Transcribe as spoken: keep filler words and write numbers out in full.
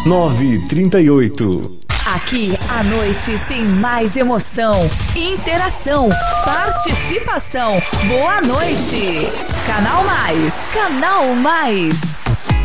nove trinta e oito. Aqui à noite tem mais emoção, interação, participação. Boa noite. Canal Mais. Canal Mais.